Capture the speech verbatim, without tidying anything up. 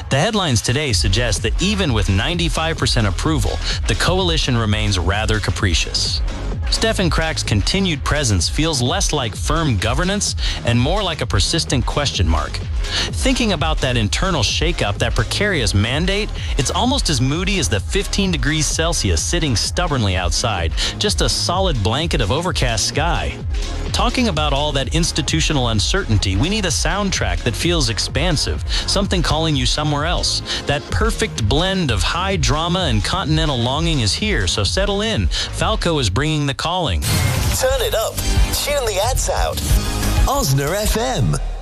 The headlines today suggest that even with ninety-five percent approval, the coalition remains rather capricious. Stefan Krack's continued presence feels less like firm governance and more like a persistent question mark. Thinking about that internal shakeup, that precarious mandate, it's almost as moody as the fifteen degrees Celsius sitting stubbornly outside, just a solid blanket of overcast sky. Talking about all that institutional uncertainty, we need a soundtrack that feels expansive, something calling you somewhere else. That perfect blend of high drama and continental longing is here, so settle in. Falco is bringing the calling. Turn it up. Tune the ads out. Osner F M.